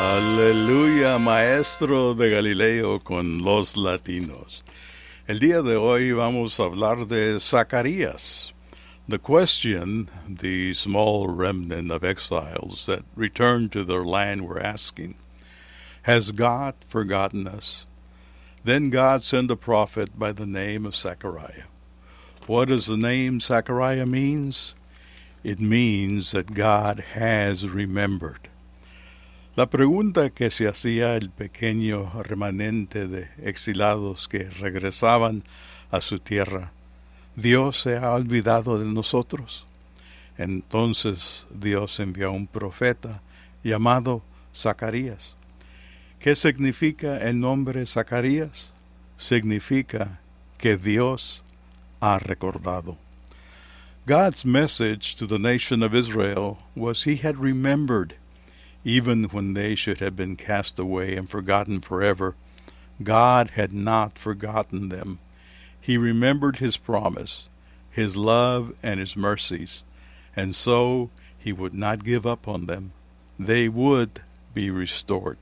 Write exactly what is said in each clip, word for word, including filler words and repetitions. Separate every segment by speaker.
Speaker 1: Aleluya, maestro de Galileo con los latinos. El día de hoy vamos a hablar de Zacarías. The question the small remnant of exiles that returned to their land were asking, has God forgotten us? Then God sent a prophet by the name of Zechariah. What does the name Zechariah means? It means that God has remembered. La pregunta que se hacía el pequeño remanente de exilados que regresaban a su tierra, ¿Dios se ha olvidado de nosotros? Entonces Dios envió a un profeta llamado Zacarías. ¿Qué significa el nombre Zacarías? Significa que Dios ha recordado. God's message to the nation of Israel was He had remembered. Even when they should have been cast away and forgotten forever, God had not forgotten them. He remembered His promise, His love, and His mercies, and so He would not give up on them. They would be restored.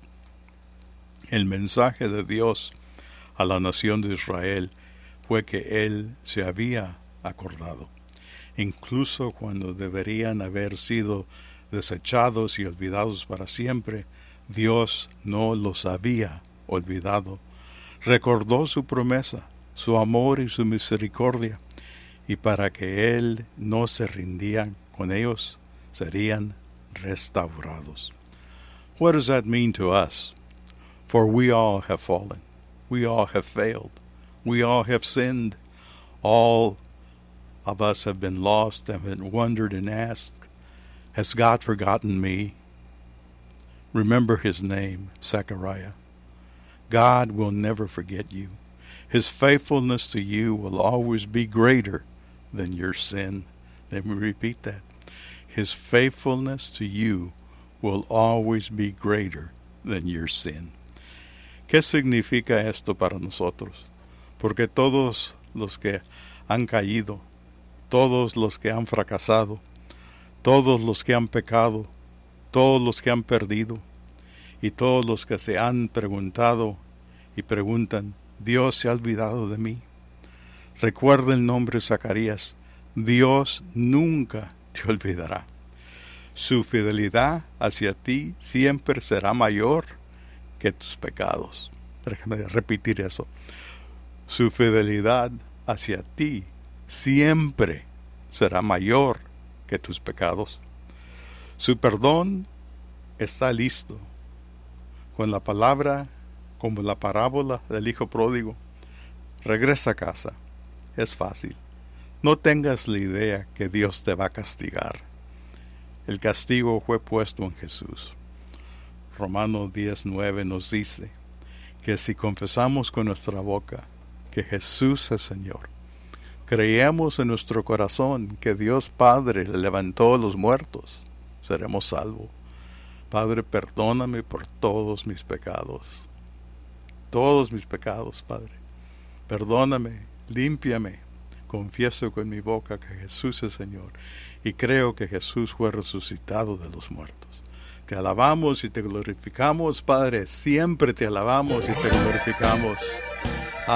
Speaker 1: El mensaje de Dios a la nación de Israel fue que Él se había acordado, incluso cuando deberían haber sido desechados y olvidados para siempre. Dios no los había olvidado. Recordó su promesa, su amor y su misericordia, y para que Él no se rindía con ellos, serían restaurados. What does that mean to us? For we all have fallen. We all have failed. We all have sinned. All of us have been lost and have wondered and asked, has God forgotten me? Remember His name, Zechariah. God will never forget you. His faithfulness to you will always be greater than your sin. Let me repeat that. His faithfulness to you will always be greater than your sin. ¿Qué significa esto para nosotros? Porque todos los que han caído, todos los que han fracasado, todos los que han pecado, todos los que han perdido, y todos los que se han preguntado y preguntan, ¿Dios se ha olvidado de mí? Recuerda el nombre Zacarías. Dios nunca te olvidará. Su fidelidad hacia ti siempre será mayor que tus pecados. Déjame repetir eso. Su fidelidad hacia ti siempre será mayor que tus pecados. Su perdón está listo. Con la palabra, como la parábola del hijo pródigo, regresa a casa. Es fácil. No tengas la idea que Dios te va a castigar. El castigo fue puesto en Jesús. Romanos diez nueve nos dice que si confesamos con nuestra boca que Jesús es Señor, creemos en nuestro corazón que Dios Padre levantó a los muertos, seremos salvos. Padre, perdóname por todos mis pecados. Todos mis pecados, Padre. Perdóname, límpiame. Confieso con mi boca que Jesús es Señor y creo que Jesús fue resucitado de los muertos. Te alabamos y te glorificamos, Padre. Siempre te alabamos y te glorificamos.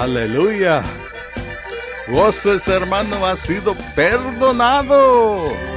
Speaker 1: Aleluya. Voces, hermano, has sido perdonado.